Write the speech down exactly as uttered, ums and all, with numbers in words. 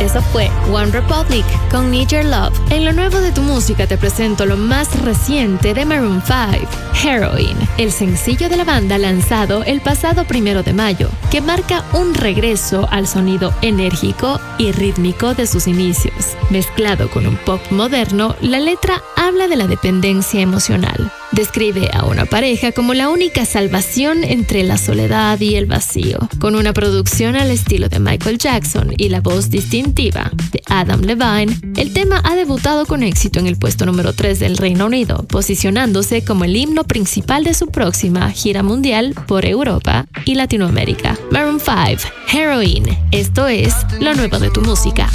Eso fue One Republic con Need Your Love. En lo nuevo de tu música te presento lo más reciente de Maroon five, Heroin, el sencillo de la banda lanzado el pasado primero de mayo, que marca un regreso al sonido enérgico y rítmico de sus inicios. Mezclado con un pop moderno, la letra habla de la dependencia emocional. Describe a una pareja como la única salvación entre la soledad y el vacío. Con una producción al estilo de Michael Jackson y la voz distintiva de Adam Levine, el tema ha debutado con éxito en el puesto número tres del Reino Unido, posicionándose como el himno principal de su próxima gira mundial por Europa y Latinoamérica. Maroon five, Heroin. Esto es lo nuevo de tu música.